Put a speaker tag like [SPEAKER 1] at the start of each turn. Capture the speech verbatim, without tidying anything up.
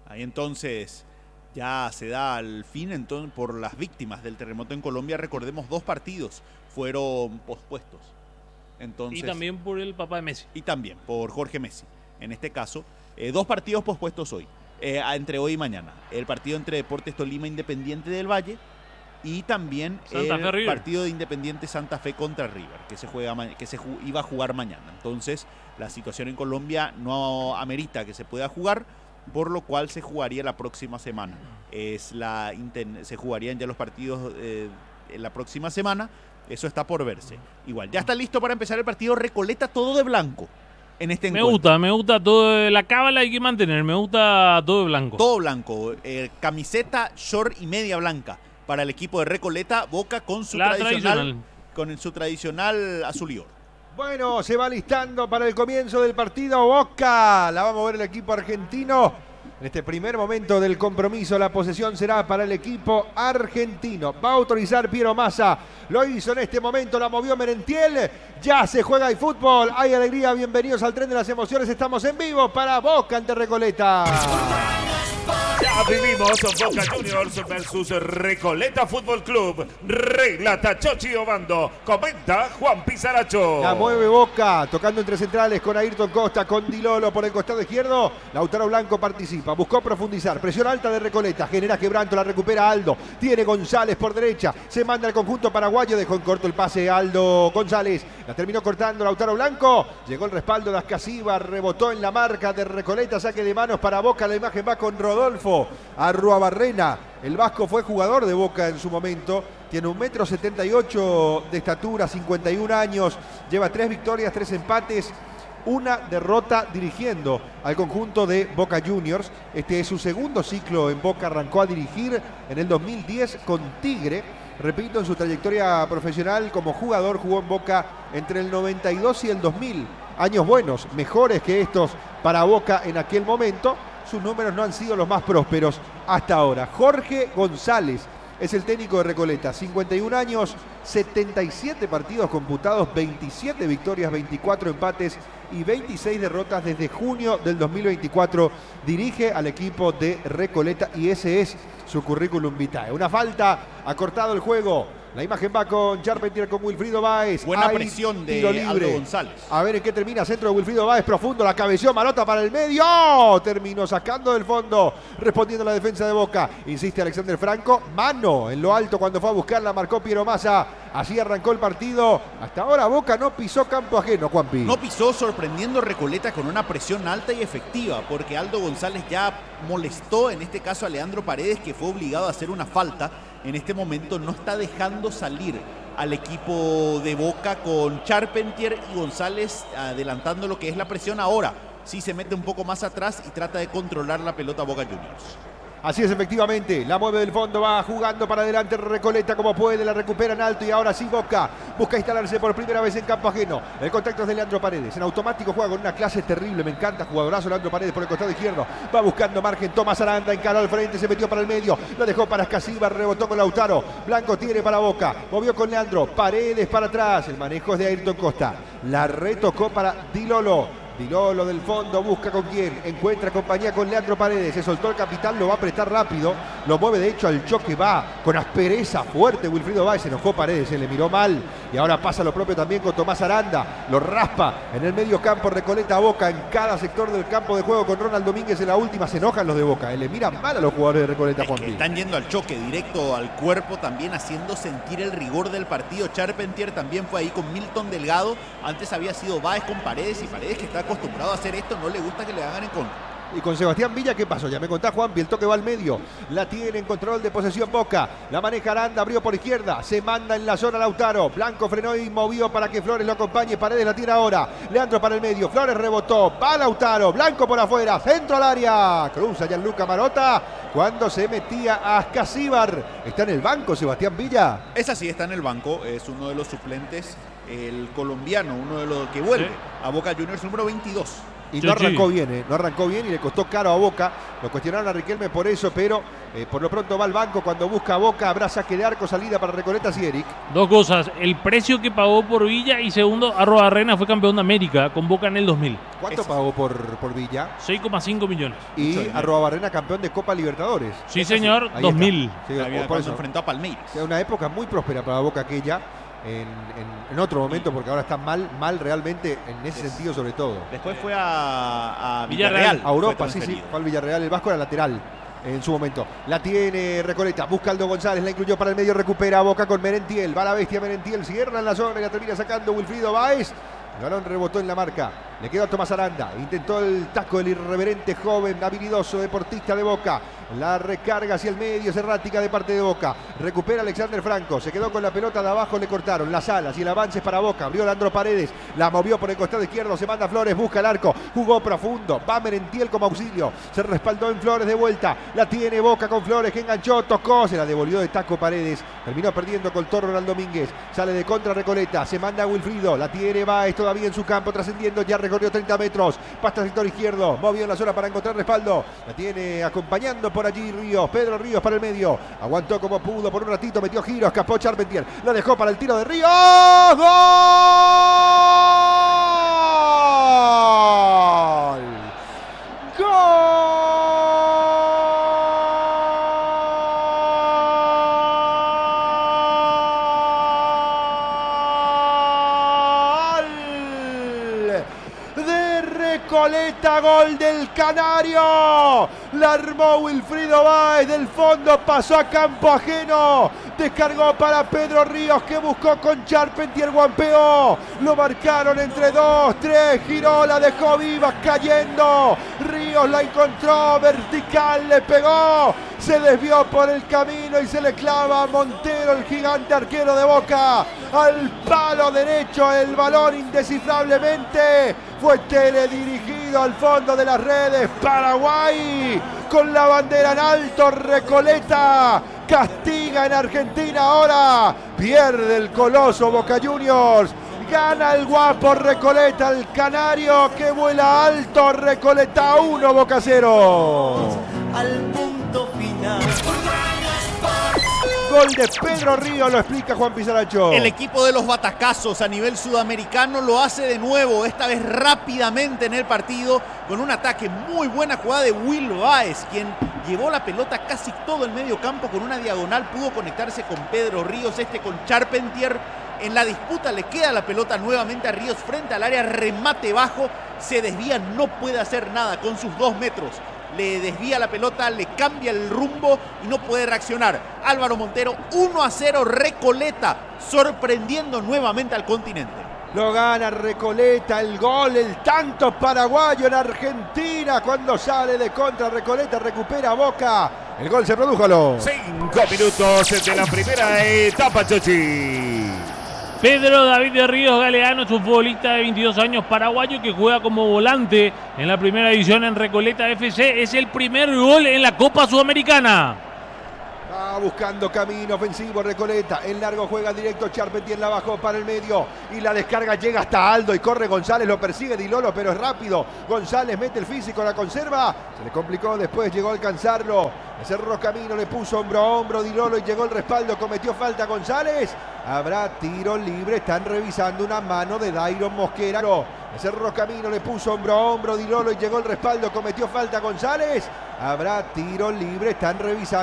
[SPEAKER 1] Ahí entonces ya se da al fin entonces, por las víctimas del terremoto en Colombia. Recordemos, dos partidos fueron pospuestos. Entonces,
[SPEAKER 2] y también por el papá de Messi.
[SPEAKER 1] Y también por Jorge Messi. En este caso, eh, dos partidos pospuestos hoy, eh, entre hoy y mañana. El partido entre Deportes Tolima Independiente del Valle y también
[SPEAKER 2] Santa
[SPEAKER 1] el
[SPEAKER 2] Fe River.
[SPEAKER 1] partido de Independiente Santa Fe contra River, que se juega que se iba a jugar mañana. Entonces, la situación en Colombia no amerita que se pueda jugar, por lo cual se jugaría la próxima semana. Es la se jugarían ya los partidos eh, en la próxima semana. Eso está por verse. Igual, ya está listo para empezar el partido Recoleta, todo de blanco en este
[SPEAKER 2] Me
[SPEAKER 1] encuentro.
[SPEAKER 2] gusta, me gusta todo. La cábala hay que mantener, me gusta todo de blanco.
[SPEAKER 1] Todo blanco, eh, camiseta, short y media blanca para el equipo de Recoleta. Boca con su
[SPEAKER 2] La
[SPEAKER 1] tradicional,
[SPEAKER 2] tradicional.
[SPEAKER 1] con su tradicional azul y oro.
[SPEAKER 3] Bueno, se va listando para el comienzo del partido Boca. La va a mover el equipo argentino. En este primer momento del compromiso, la posesión será para el equipo argentino. Va a autorizar Piero Massa. Lo hizo en este momento, la movió Merentiel. Ya se juega el fútbol. Hay alegría. Bienvenidos al tren de las emociones. Estamos en vivo para Boca ante Recoleta.
[SPEAKER 4] Ya vivimos Boca Juniors versus Recoleta Fútbol Club. Relata Chochi Obando. Comenta Juan Pizaracho.
[SPEAKER 3] La mueve Boca, tocando entre centrales con Ayrton Costa, con Di Lolo por el costado izquierdo. Lautaro Blanco participa, buscó profundizar. Presión alta de Recoleta, genera quebranto, la recupera Aldo. Tiene González por derecha, se manda al conjunto paraguayo, dejó en corto el pase Aldo González. La terminó cortando Lautaro Blanco. Llegó el respaldo de Ascasiba, rebotó en la marca de Recoleta, saque de manos para Boca. La imagen va con Rodolfo Arruabarrena. El vasco fue jugador de Boca en su momento. Tiene un metro setenta y ocho de estatura, cincuenta y un años. Lleva tres victorias, tres empates, una derrota dirigiendo al conjunto de Boca Juniors. Este es su segundo ciclo en Boca. Arrancó a dirigir en el dos mil diez con Tigre. Repito, en su trayectoria profesional como jugador jugó en Boca entre el noventa y dos y el dos mil. Años buenos, mejores que estos para Boca en aquel momento. Sus números no han sido los más prósperos hasta ahora. Jorge González es el técnico de Recoleta, cincuenta y un años, setenta y siete partidos computados, veintisiete victorias, veinticuatro empates y veintiséis derrotas desde junio del dos mil veinticuatro. Dirige al equipo de Recoleta y ese es su currículum vitae. Una falta, ha cortado el juego. La imagen va con Charpentier, con Wilfrido Báez.
[SPEAKER 1] Buena
[SPEAKER 3] Hay
[SPEAKER 1] presión de
[SPEAKER 3] tiro libre.
[SPEAKER 1] Aldo González.
[SPEAKER 3] A ver en qué termina. Centro de Wilfrido Báez, profundo. La cabeció, Malota para el medio. Terminó sacando del fondo. Respondiendo a la defensa de Boca. Insiste Alexander Franco. Mano en lo alto cuando fue a buscarla. Marcó Piero Massa. Así arrancó el partido. Hasta ahora Boca no pisó campo ajeno, Juanpi.
[SPEAKER 1] No pisó, sorprendiendo Recoleta con una presión alta y efectiva, porque Aldo González ya molestó, en este caso a Leandro Paredes, que fue obligado a hacer una falta. En este momento no está dejando salir al equipo de Boca con Charpentier y González adelantando lo que es la presión. Ahora sí se mete un poco más atrás y trata de controlar la pelota Boca Juniors.
[SPEAKER 3] Así es, efectivamente, la mueve del fondo, va jugando para adelante Recoleta como puede, la recupera en alto y ahora sí Boca busca instalarse por primera vez en campo ajeno. El contacto es de Leandro Paredes, en automático juega con una clase terrible, me encanta, jugadorazo Leandro Paredes por el costado izquierdo, va buscando margen, Tomás Aranda, encaró al frente, se metió para el medio, lo dejó para Ascasiba, rebotó con Lautaro, Blanco tiene para Boca, movió con Leandro, Paredes para atrás, el manejo es de Ayrton Costa, la retocó para Di Lolo. Di Lolo del fondo, busca con quién, encuentra compañía con Leandro Paredes, se soltó el capitán, lo va a apretar rápido, lo mueve de hecho al choque, va con aspereza fuerte Wilfrido Báez, se enojó Paredes, se le miró mal y ahora pasa lo propio también con Tomás Aranda, lo raspa en el medio campo, Recoleta Boca en cada sector del campo de juego con Ronald Domínguez en la última, se enojan los de Boca, le miran mal a los jugadores de Recoleta,
[SPEAKER 1] Es
[SPEAKER 3] Juan
[SPEAKER 1] que
[SPEAKER 3] Pi.
[SPEAKER 1] están yendo al choque directo al cuerpo, también haciendo sentir el rigor del partido. Charpentier también fue ahí con Milton Delgado, antes había sido Báez con Paredes y Paredes, que está acostumbrado a hacer esto, no le gusta que le hagan en contra.
[SPEAKER 3] Y con Sebastián Villa, ¿qué pasó? Ya me contá Juanpi, el toque va al medio. La tiene en control de posesión Boca. La maneja Aranda, abrió por izquierda. Se manda en la zona Lautaro. Blanco frenó y movió para que Flores lo acompañe. Paredes la tira ahora. Leandro para el medio. Flores rebotó. Va Lautaro. Blanco por afuera. Centro al área. Cruza Gianluca Marota cuando se metía a Ascasíbar. Está en el banco Sebastián Villa.
[SPEAKER 1] Es así, está en el banco. Es uno de los suplentes. El colombiano, uno de los que vuelve
[SPEAKER 2] Sí.
[SPEAKER 1] a Boca Juniors, número veintidós.
[SPEAKER 3] Y
[SPEAKER 2] Sí,
[SPEAKER 3] no arrancó
[SPEAKER 2] sí.
[SPEAKER 3] bien, ¿eh? No arrancó bien y le costó caro a Boca. Lo cuestionaron a Riquelme por eso, pero eh, por lo pronto va al banco. Cuando busca a Boca, habrá saque de arco, salida para Recoleta Sieric.
[SPEAKER 2] Dos cosas. El precio que pagó por Villa y segundo, Arrobarrena fue campeón de América con Boca en el dos mil.
[SPEAKER 3] ¿Cuánto
[SPEAKER 1] Eso.
[SPEAKER 3] pagó por, por Villa?
[SPEAKER 2] seis coma cinco millones.
[SPEAKER 3] Y
[SPEAKER 1] Mucho dinero.
[SPEAKER 3] Arrobarrena campeón de Copa Libertadores.
[SPEAKER 2] Sí,
[SPEAKER 1] Eso sí,
[SPEAKER 2] señor,
[SPEAKER 3] Ahí
[SPEAKER 2] dos
[SPEAKER 3] está.
[SPEAKER 2] mil.
[SPEAKER 3] Sí,
[SPEAKER 1] Había
[SPEAKER 3] por
[SPEAKER 1] cuando
[SPEAKER 3] eso.
[SPEAKER 1] enfrentó a Palmeiras.
[SPEAKER 3] Era una época muy próspera para Boca aquella. En, en, en otro momento, porque ahora está mal, mal realmente en ese
[SPEAKER 1] Es-
[SPEAKER 3] sentido sobre todo.
[SPEAKER 1] Después fue a, a
[SPEAKER 2] Villarreal.
[SPEAKER 1] Villarreal.
[SPEAKER 3] A Europa,
[SPEAKER 1] fue
[SPEAKER 3] sí, sí,
[SPEAKER 1] transferido.
[SPEAKER 3] fue al Villarreal, el Vasco era lateral en su momento. La tiene Recoleta, busca Aldo González, la incluyó para el medio, recupera a Boca con Merentiel, va la bestia Merentiel, cierra en la zona y la termina sacando Wilfrido Báez. El balón rebotó en la marca, le quedó a Tomás Aranda, intentó el taco del irreverente joven, habilidoso, deportista de Boca. La recarga hacia el medio, es errática de parte de Boca. Recupera Alexander Franco, se quedó con la pelota de abajo, le cortaron las alas y el avance es para Boca. Abrió Leandro Paredes, la movió por el costado izquierdo, se manda Flores, busca el arco, jugó profundo, va Merentiel como auxilio, se respaldó en Flores de vuelta, la tiene Boca con Flores que enganchó, tocó, se la devolvió de taco Paredes, terminó perdiendo con Toro Ronald Domínguez, sale de contra Recoleta, se manda a Wilfrido, la tiene Baez todavía en su campo, trascendiendo, ya recorrió treinta metros, pasta al sector izquierdo, movió en la zona para encontrar respaldo, la tiene acompañando por allí Ríos, Pedro Ríos para el medio, aguantó como pudo por un ratito, metió giros, escapó Charpentier, la dejó para el tiro de Ríos, ¡gol! ¡Gol! De Recoleta, gol del Canario. La armó Wilfrido Báez del fondo, pasó a campo ajeno. Descargó para Pedro Ríos que buscó con Charpentier, guampeó. Lo marcaron entre dos, tres, giró, la dejó viva, cayendo. Ríos la encontró, vertical, le pegó. Se desvió por el camino y se le clava a Montero, el gigante arquero de Boca. Al palo derecho, el balón indescifrablemente fue teledirigido al fondo de las redes. Paraguay con la bandera en alto, Recoleta castiga en Argentina ahora, pierde el coloso Boca Juniors, gana el guapo Recoleta, el canario que vuela alto, Recoleta uno, Boca cero.
[SPEAKER 5] Al punto final.
[SPEAKER 3] Gol de Pedro Ríos, lo explica Juan Pizarracho.
[SPEAKER 1] El equipo de los batacazos a nivel sudamericano lo hace de nuevo, esta vez rápidamente en el partido, con un ataque, muy buena jugada de Will Báez, quien llevó la pelota casi todo el medio campo con una diagonal, pudo conectarse con Pedro Ríos, este con Charpentier. En la disputa le queda la pelota nuevamente a Ríos frente al área, remate bajo, se desvía, no puede hacer nada con sus dos metros. Le desvía la pelota, le cambia el rumbo y no puede reaccionar. Álvaro Montero, uno a cero, Recoleta, sorprendiendo nuevamente al continente.
[SPEAKER 3] Lo gana Recoleta, el gol, el tanto paraguayo en Argentina cuando sale de contra Recoleta, recupera Boca. El gol se produjo a los
[SPEAKER 4] Cinco minutos de la primera etapa, Chochi.
[SPEAKER 2] Pedro David de Ríos Galeano es un futbolista de veintidós años paraguayo que juega como volante en la primera división en Recoleta F C. Es el primer gol en la Copa Sudamericana.
[SPEAKER 3] Va buscando camino ofensivo Recoleta. En largo juega directo Charpentier, la bajó para el medio. Y la descarga llega hasta Aldo y corre González. Lo persigue Di Lolo, pero es rápido. González mete el físico, la conserva. Se le complicó, después llegó a alcanzarlo. Le cerró camino, le puso hombro a hombro Di Lolo y llegó el respaldo. Cometió falta González. Habrá tiro libre. Están revisando una mano de Dairon Mosquera. Le cerró camino, le puso hombro a hombro Di Lolo y llegó el respaldo. Cometió falta González. Habrá tiro libre. Están revisando.